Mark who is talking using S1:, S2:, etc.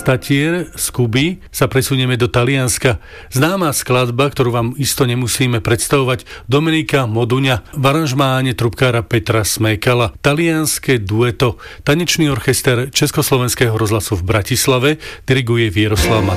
S1: Ostatier z Kuby sa presunieme do Talianska. Známa skladba, ktorú vám isto nemusíme predstavovať, Dominika Moduňa v aranžmáne trubkára Petra Smekala. Talianske dueto. Tanečný orchester Československého rozhlasu v Bratislave diriguje Vieroslav Matovič.